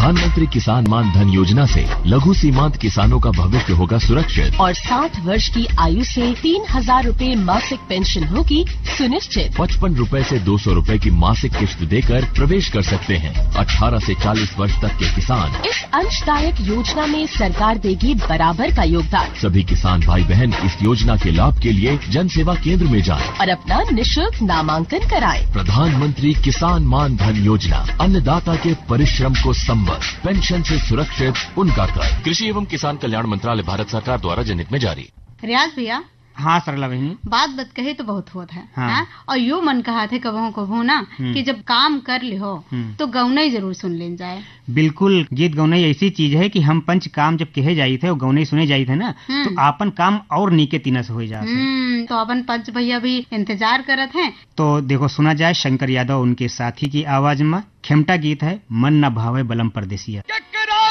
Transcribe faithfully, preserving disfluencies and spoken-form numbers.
प्रधानमंत्री किसान मान धन योजना से लघु सीमांत किसानों का भविष्य होगा सुरक्षित और साठ वर्ष की आयु से तीन हजार रूपए मासिक पेंशन होगी सुनिश्चित। पचपन रूपए से दो सौ रूपए की मासिक किश्त देकर प्रवेश कर सकते हैं। अठारह से चालीस वर्ष तक के किसान इस अंशदायक योजना में सरकार देगी बराबर का योगदान। सभी किसान भाई बहन इस योजना के लाभ के लिए जन सेवा केंद्र में जाएं और अपना निशुल्क नामांकन कराएं। प्रधानमंत्री किसान मान धन योजना, अन्नदाता के परिश्रम को संबल, पेंशन से सुरक्षित उनका कर। कृषि एवं किसान कल्याण मंत्रालय, भारत सरकार द्वारा जनहित में जारी। रियाज भैया, हाँ सरला बहनी, बात बत कहे तो बहुत होत है, हाँ। हाँ? और यू मन कहा थे कबहू कबहू ना कि जब काम कर ले हो तो गौनई जरूर सुन लेन जाए। बिल्कुल, गीत गौनई ऐसी चीज है कि हम पंच काम जब कहे जाई थे और गौनई सुने जाई थे ना तो आपन काम और नीके तीना से हो जाते। तो अपन पंच भैया भी इंतजार करत हैं। तो देखो सुना जाए शंकर यादव उनके साथी की आवाज में खेमटा गीत है मन न भावे बलम परदेसिया।